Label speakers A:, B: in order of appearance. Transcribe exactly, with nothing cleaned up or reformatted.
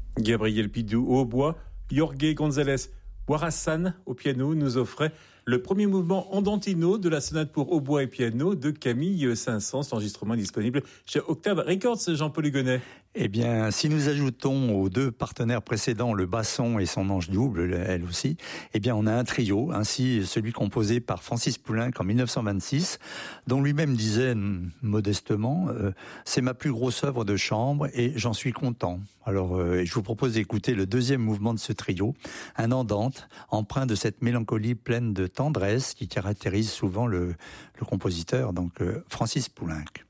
A: Gabriel Pidou au hautbois, Jorge González Warassan au piano nous offrait le premier mouvement andantino de la sonate pour hautbois et piano de Camille Saint-Saëns. Cet enregistrement est disponible chez Octave Records. Jean-Paul Hugonnet.
B: Eh bien, si nous ajoutons aux deux partenaires précédents le basson et son ange double, elle aussi, eh bien, on a un trio, ainsi celui composé par Francis Poulenc en dix-neuf cent vingt-six, dont lui-même disait modestement euh, « c'est ma plus grosse œuvre de chambre et j'en suis content ». Alors, euh, je vous propose d'écouter le deuxième mouvement de ce trio, un andante, empreint de cette mélancolie pleine de tendresse qui caractérise souvent le, le compositeur, donc euh, Francis Poulenc.